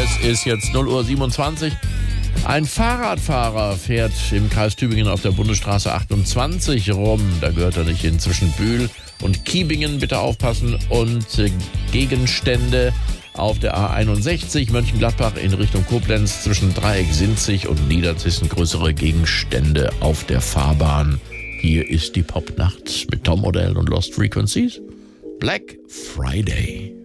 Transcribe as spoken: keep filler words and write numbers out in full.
Es ist jetzt null Uhr siebenundzwanzig. Ein Fahrradfahrer fährt im Kreis Tübingen auf der Bundesstraße achtundzwanzig rum. Da gehört er nicht hin, zwischen Bühl und Kiebingen. Bitte aufpassen. Und äh, Gegenstände auf der A einundsechzig Mönchengladbach in Richtung Koblenz zwischen Dreieck Sinzig und Niederzissen. Größere Gegenstände auf der Fahrbahn. Hier ist die Popnacht mit Tom Odell und Lost Frequencies. Black Friday.